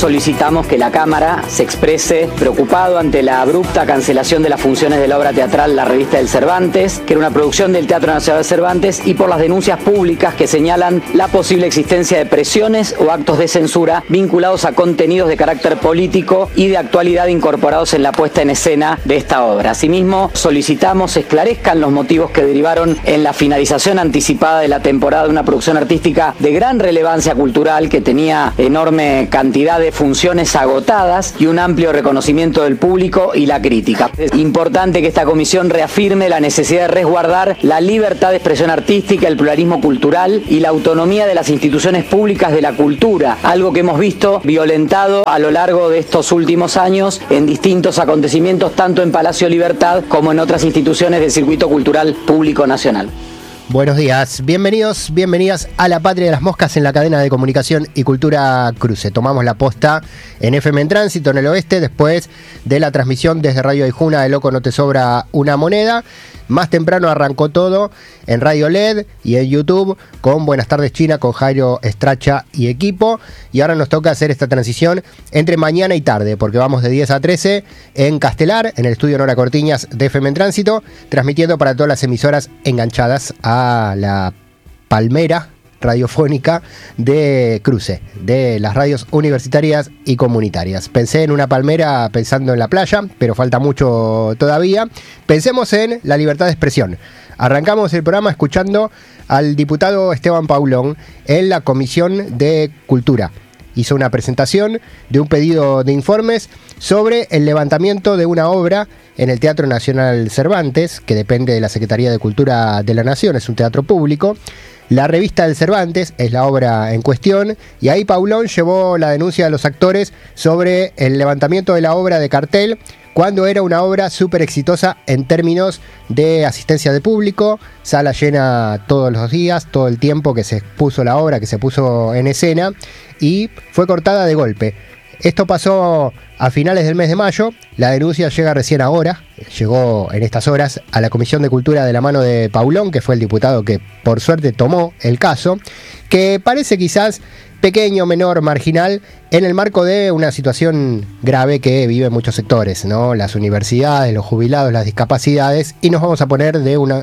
solicitamos que la Cámara se exprese preocupado ante la abrupta cancelación de las funciones de la obra teatral La Revista del Cervantes, que era una producción del Teatro Nacional Cervantes, y por las denuncias públicas que señalan la posible existencia de presiones o actos de censura vinculados a contenidos de carácter político y de actualidad incorporados en la puesta en escena de esta obra. Asimismo, solicitamos esclarezcan los motivos que derivaron en la finalización anticipada de la temporada de una producción artística de gran relevancia cultural que tenía enorme cantidad de funciones agotadas y un amplio reconocimiento del público y la crítica. Es importante que esta comisión reafirme la necesidad de resguardar la libertad de expresión artística, el pluralismo cultural y la autonomía de las instituciones públicas de la cultura, algo que hemos visto violentado a lo largo de estos últimos años en distintos acontecimientos, tanto en Palacio Libertad como en otras instituciones del circuito cultural público nacional. Buenos días, bienvenidos, bienvenidas a La Patria de las Moscas en la cadena de comunicación y cultura Cruce. Tomamos la posta en FM en Tránsito, en el oeste, después de la transmisión desde Radio Aijuna de Loco No Te Sobra Una Moneda. Más temprano arrancó todo en Radio LED y en YouTube con Buenas Tardes China, con Jairo Estracha y equipo. Y ahora nos toca hacer esta transición entre mañana y tarde, porque vamos de 10 a 13 en Castelar, en el estudio Nora Cortiñas de FM en Tránsito, transmitiendo para todas las emisoras enganchadas a la palmera radiofónica de Cruce, de las radios universitarias y comunitarias. Pensé en una palmera pensando en la playa, pero falta mucho todavía. Pensemos en la libertad de expresión. Arrancamos el programa escuchando al diputado Esteban Paulón en la Comisión de Cultura. Hizo una presentación de un pedido de informes sobre el levantamiento de una obra en el Teatro Nacional Cervantes, que depende de la Secretaría de Cultura de la Nación, es un teatro público. La Revista del Cervantes es la obra en cuestión, y ahí Paulón llevó la denuncia de los actores sobre el levantamiento de la obra de cartel, cuando era una obra súper exitosa en términos de asistencia de público, sala llena todos los días, todo el tiempo que se puso la obra, que se puso en escena, y fue cortada de golpe. Esto pasó a finales del mes de mayo, la denuncia llega recién ahora, llegó en estas horas a la Comisión de Cultura de la mano de Paulón, que fue el diputado que por suerte tomó el caso, que parece quizás pequeño, menor, marginal, en el marco de una situación grave que viven muchos sectores, ¿no? Las universidades, los jubilados, las discapacidades, y nos vamos a poner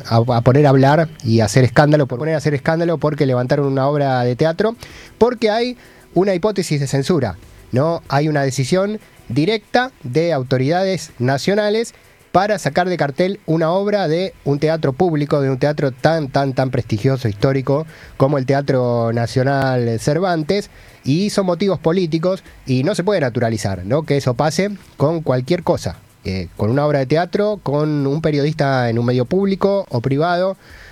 a poner a hablar y a hacer escándalo, porque levantaron una obra de teatro, porque hay una hipótesis de censura, ¿no? Hay una decisión directa de autoridades nacionales para sacar de cartel una obra de un teatro público, de un teatro tan prestigioso, histórico como el Teatro Nacional Cervantes, y son motivos políticos y no se puede naturalizar, ¿no? Que eso pase con cualquier cosa, con una obra de teatro, con un periodista en un medio público o privado,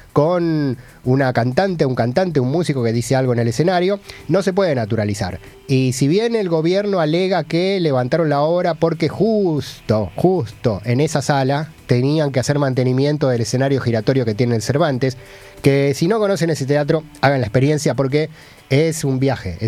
con una cantante, un músico que dice algo en el escenario, no se puede naturalizar. Y si bien el gobierno alega que levantaron la obra porque justo en esa sala tenían que hacer mantenimiento del escenario giratorio que tiene el Cervantes, que si no conocen ese teatro, hagan la experiencia porque es un viaje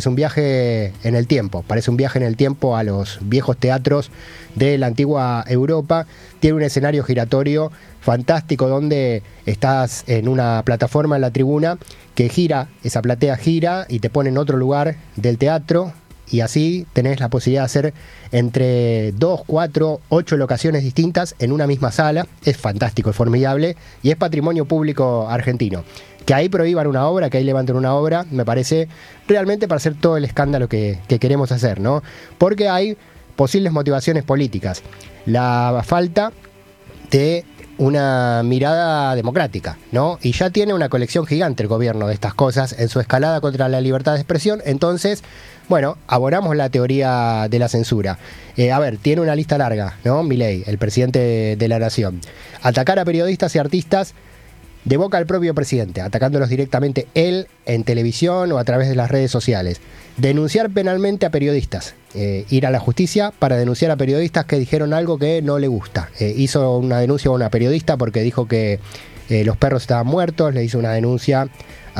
en el tiempo, parece un viaje en el tiempo a los viejos teatros de la antigua Europa. Tiene un escenario giratorio fantástico donde estás en una plataforma en la tribuna que gira, esa platea gira y te pone en otro lugar del teatro, y así tenés la posibilidad de hacer entre 2, 4, 8 locaciones distintas en una misma sala. Es fantástico, es formidable y es patrimonio público argentino. Que ahí prohíban una obra, que ahí levanten una obra, me parece realmente para hacer todo el escándalo que queremos hacer, ¿no? Porque hay posibles motivaciones políticas. La falta de una mirada democrática, ¿no? Y ya tiene una colección gigante el gobierno de estas cosas en su escalada contra la libertad de expresión. Entonces, bueno, abonamos la teoría de la censura. Tiene una lista larga, ¿no? Milei, el presidente de la nación. Atacar a periodistas y artistas de boca al propio presidente, atacándolos directamente él en televisión o a través de las redes sociales. Denunciar penalmente a periodistas, ir a la justicia para denunciar a periodistas que dijeron algo que no le gusta. Hizo una denuncia a una periodista porque dijo que los perros estaban muertos, le hizo una denuncia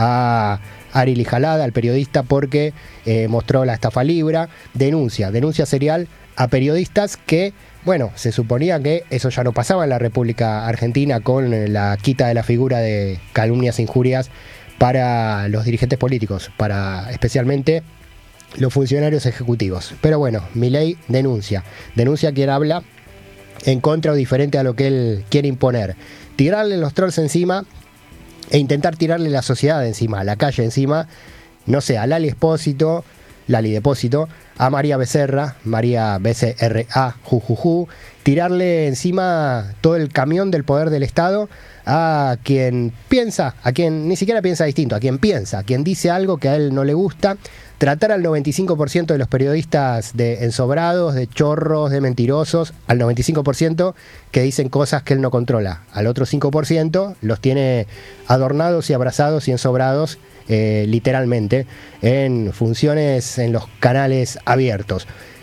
a Ari Lijalada, al periodista, porque mostró la estafa libra. Denuncia serial a periodistas que, bueno, se suponía que eso ya no pasaba en la República Argentina con la quita de la figura de calumnias e injurias para los dirigentes políticos, para especialmente los funcionarios ejecutivos. Pero bueno, Milei denuncia quien habla en contra o diferente a lo que él quiere imponer. Tirarle los trolls encima e intentar tirarle la sociedad encima, la calle encima, no sé, a Lali Depósito, a María Becerra, María BCRA, tirarle encima todo el camión del poder del Estado a quien piensa, a quien ni siquiera piensa distinto, a quien piensa, a quien dice algo que a él no le gusta, tratar al 95% de los periodistas de ensobrados, de chorros, de mentirosos, al 95% que dicen cosas que él no controla, al otro 5% los tiene adornados y abrazados y ensobrados, literalmente, en funciones en los canales abiertos.